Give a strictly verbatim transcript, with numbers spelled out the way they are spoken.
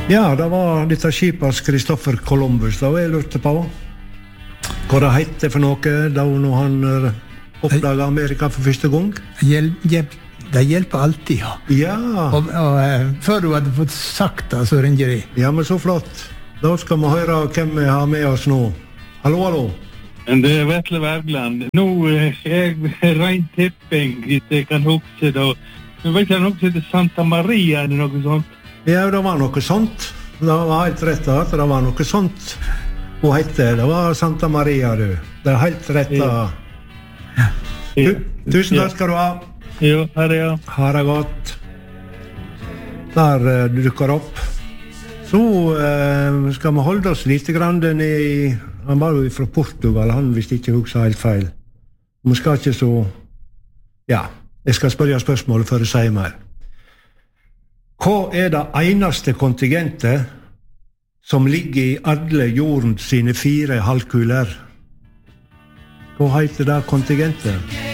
Ja, det var dette skipet Christopher Columbus, da jeg lurte på. Hva det heter for noe, da når han oppdaget Amerika for første gang? Hjelp, hjelp, det hjelper alltid, ja. Ja. Og, og uh, før du hadde fått sagt det, så ringer de. Ja, men så flott. Da skal vi høre hvem vi har med oss nå. Hallo, hallo. Det er Vetle Wergeland. Nå er jeg rein tipping, hvis jeg kan huske det. Men vet jeg noe som heter Santa Maria, eller noe sånt? Ja, det var noe sånt. Det var helt rett at det var noe sånt. Hun heter, det var Santa Maria, du. Det er helt rett. Ja. Du, tusen takk skal du ha. Jo, her er jeg. Ha det godt. Der uh, du dukker opp. Så uh, skal vi holde oss litt grann i... Han var jo fra Portugal, han hvis ikke husker helt feil. Vi skal ikke så... Ja, jeg skal spørre spørsmålet før jeg sier mer. Hva er det eneste kontingentet som ligger i alle jordens sine fire halvkuler? Hva heter det kontingentet?